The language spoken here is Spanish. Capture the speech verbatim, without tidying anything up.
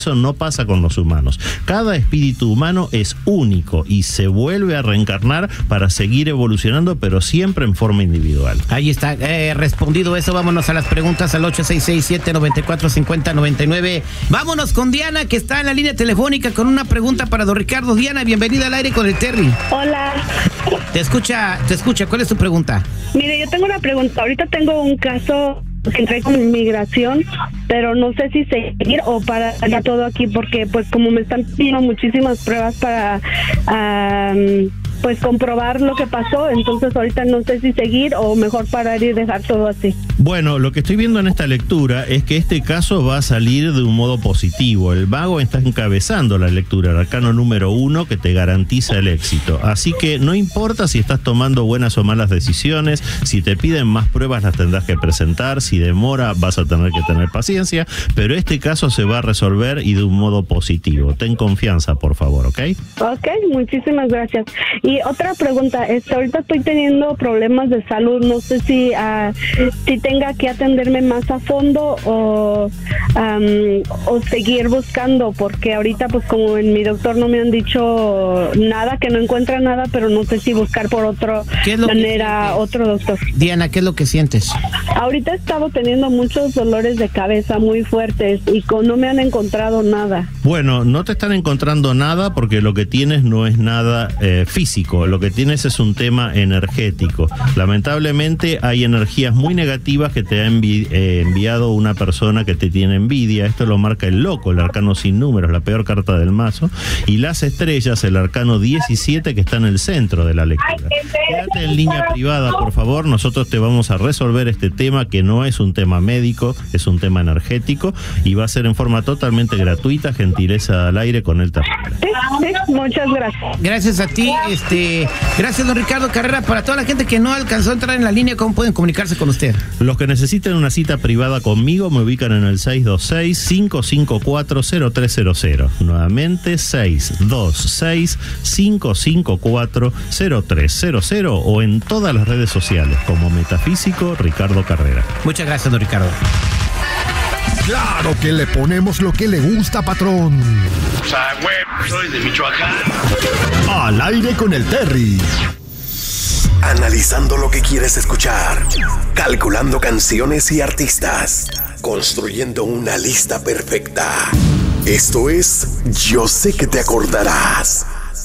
Eso no pasa con los humanos. Cada espíritu humano es único y se vuelve a reencarnar para seguir evolucionando, pero siempre en forma individual. Ahí está, eh, respondido eso. Vámonos a las preguntas al ocho seis seis, siete nueve cuatro, cinco cero nueve nueve. Vámonos con Diana, que está en la línea telefónica con una pregunta para don Ricardo. Diana, bienvenida al aire con el Terry. Hola. Te escucha, te escucha. ¿Cuál es tu pregunta? Mire, yo tengo una pregunta. Ahorita tengo un caso que entré con inmigración, pero no sé si seguir o parar ya todo aquí, porque pues como me están pidiendo muchísimas pruebas para um, pues comprobar lo que pasó, entonces ahorita no sé si seguir o mejor parar y dejar todo así. Bueno, lo que estoy viendo en esta lectura es que este caso va a salir de un modo positivo. El mago está encabezando la lectura, el arcano número uno, que te garantiza el éxito. Así que no importa si estás tomando buenas o malas decisiones, si te piden más pruebas las tendrás que presentar, si demora vas a tener que tener paciencia, pero este caso se va a resolver y de un modo positivo. Ten confianza, por favor, ¿ok? Ok, muchísimas gracias. Y otra pregunta, este, ahorita estoy teniendo problemas de salud, no sé si uh, si tenga que atenderme más a fondo o, um, o seguir buscando, porque ahorita pues como en mi doctor no me han dicho nada, que no encuentra nada, pero no sé si buscar por otra manera otro doctor. Diana, ¿qué es lo que sientes? Ahorita he estado teniendo muchos dolores de cabeza muy fuertes y con, no me han encontrado nada. Bueno, no te están encontrando nada porque lo que tienes no es nada eh, físico. Lo que tienes es un tema energético. Lamentablemente hay energías muy negativas que te ha envi eh, enviado una persona que te tiene envidia. Esto lo marca el loco, el arcano sin números, la peor carta del mazo. Y las estrellas, el arcano diecisiete, que está en el centro de la lectura. Quédate en línea privada, por favor. Nosotros te vamos a resolver este tema, que no es un tema médico, es un tema energético, y va a ser en forma totalmente gratuita. Gentileza al aire con el terreno. Sí, sí, muchas gracias. Gracias a ti. Este, gracias, don Ricardo Carrera. Para toda la gente que no alcanzó a entrar en la línea, ¿cómo pueden comunicarse con usted? Los que necesiten una cita privada conmigo me ubican en el seis dos seis, cinco cinco cuatro, cero tres cero cero. Nuevamente, seis dos seis, cinco cinco cuatro, cero tres cero cero, o en todas las redes sociales como Metafísico Ricardo Carrera. Muchas gracias, don Ricardo. Claro que le ponemos lo que le gusta, patrón. O sea, güey, soy de Michoacán. Al aire con el Terry. Analizando lo que quieres escuchar, calculando canciones y artistas, construyendo una lista perfecta. Esto es Yo Sé Que Te Acordarás.